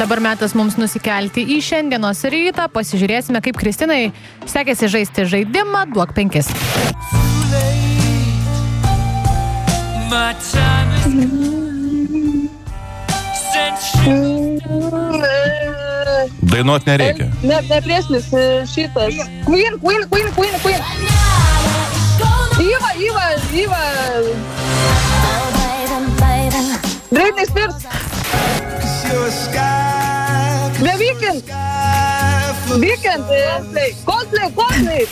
Dabar metas mums nusikelti į šiandienos rytą. Pasižiūrėsime, kaip Kristinai sekėsi žaisti žaidimą Duok 5. Dainuot nereikia. Nepriesnis šitas. Queen. Iva. Britney Spears. The Weeknd. Coldplay.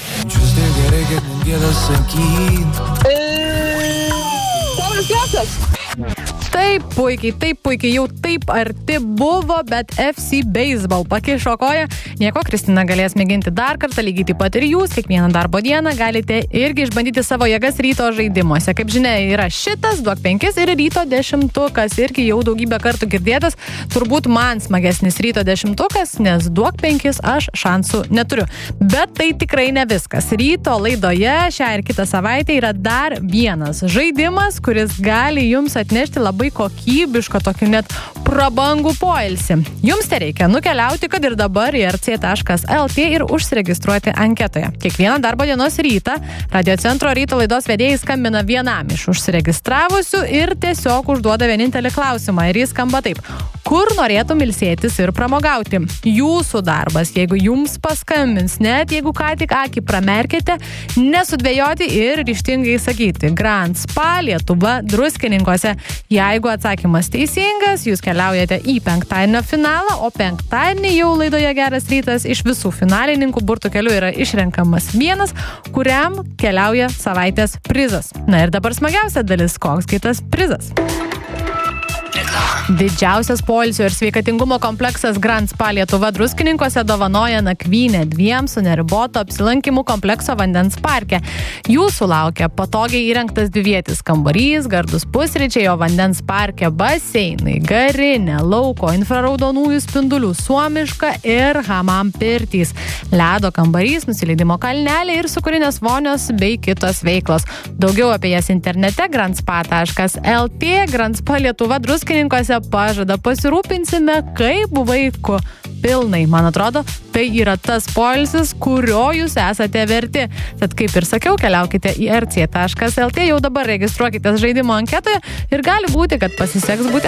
Paulius Klausas. Taip puikiai, jau taip arti buvo, bet FC Baseball pakišo koją. Nieko, Kristina galės mėginti dar kartą, lygiai taip pat ir jūs, kiekvieną darbo dieną galite irgi išbandyti savo jėgas ryto žaidimuose. Kaip žinia, yra šitas, Duok 5 ir ryto 10, irgi jau daugybę kartų girdėtas. Turbūt man smagesnis ryto 10, nes Duok 5 aš šansų neturiu. Bet tai tikrai ne viskas. Ryto laidoje šią ir kitą savaitę yra dar vienas žaidimas, kuris gali jums atnešti labai kokybišką, tokį net prabangų poilsį. Jums tereikia nukeliauti, kad ir dabar į rc.lt ir užsiregistruoti anketoje. Kiekvieną darbo dienos rytą Radio Centro ryto laidos vedėjai skambina vienam iš užsiregistravusių ir tiesiog užduoda vienintelį klausimą. Ir jis skamba taip: kur norėtum ilsėtis ir pramogauti? Jūsų darbas, jeigu jums paskambins, net jeigu ką tik akį pramerkite, nesudvejoti ir ryžtingai sakyti Grand Spa, Lietuva, Druskininkuose. Jeigu atsakymas teisingas, jūs keliaujate į penktadienio finalą, o penktadienį jau laidoje Geras rytas iš visų finalininkų burtų keliu yra išrenkamas vienas, kuriam keliauja savaitės prizas. Na ir dabar smagiausia dalis, koks kitas prizas. Didžiausias poilsio ir sveikatingumo kompleksas Grand Spa Lietuva Druskininkuose dovanoja nakvynę 2 su neriboto apsilankimų komplekso vandens parke. Jūsų laukia patogiai įrengtas dvivietis kambarys, gardus pusryčiai, o vandens parke baseinai, garinė, lauko, infraraudonųjų spindulių, suomiška ir hamam pirtys, ledo kambarys, nusileidimo kalnelė ir sūkurinės vonios bei kitos veiklos. Daugiau apie jas internete grandspa.lt. Grand Spa Lietuva Druskininkuose pažada pasirūpinsime kaip vaiku. Pilnai, man atrodo, tai yra tas poilsis, kurio jūs esate verti. Tad kaip ir sakiau, keliaukite į rc.lt, jau dabar registruokite žaidimo anketoje ir gali būti, kad pasiseks būti